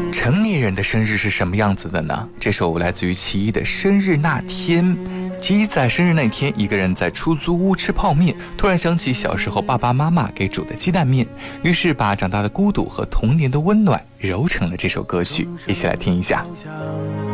成年人的生日是什么样子的呢？这首来自于其一的《生日那天》。其一在生日那天，一个人在出租屋吃泡面，突然想起小时候爸爸妈妈给煮的鸡蛋面，于是把长大的孤独和童年的温暖揉成了这首歌曲，一起来听一下。